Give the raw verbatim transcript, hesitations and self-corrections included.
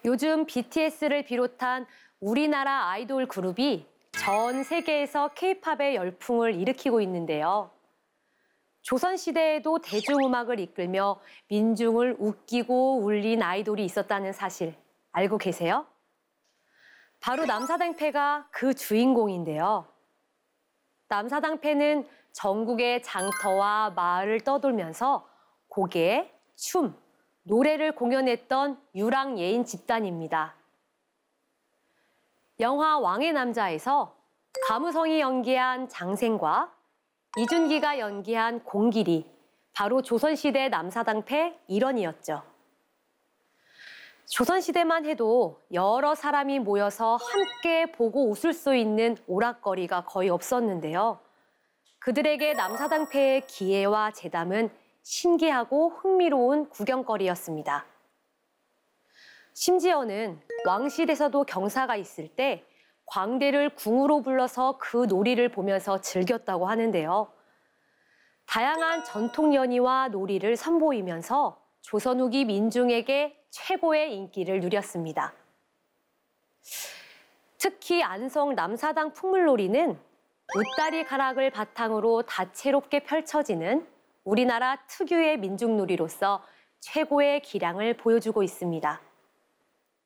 요즘 비티에스를 비롯한 우리나라 아이돌 그룹이 전 세계에서 케이팝의 열풍을 일으키고 있는데요. 조선시대에도 대중음악을 이끌며 민중을 웃기고 울린 아이돌이 있었다는 사실 알고 계세요? 바로 남사당패가 그 주인공인데요. 남사당패는 전국의 장터와 마을을 떠돌면서 고개, 춤, 노래를 공연했던 유랑예인 집단입니다. 영화 왕의 남자에서 감우성이 연기한 장생과 이준기가 연기한 공길이 바로 조선시대 남사당패 일원이었죠. 조선시대만 해도 여러 사람이 모여서 함께 보고 웃을 수 있는 오락거리가 거의 없었는데요. 그들에게 남사당패의 기회와 재담은 신기하고 흥미로운 구경거리였습니다. 심지어는 왕실에서도 경사가 있을 때 광대를 궁으로 불러서 그 놀이를 보면서 즐겼다고 하는데요. 다양한 전통 연희와 놀이를 선보이면서 조선 후기 민중에게 최고의 인기를 누렸습니다. 특히 안성 남사당 풍물놀이는 웃다리 가락을 바탕으로 다채롭게 펼쳐지는 우리나라 특유의 민중놀이로서 최고의 기량을 보여주고 있습니다.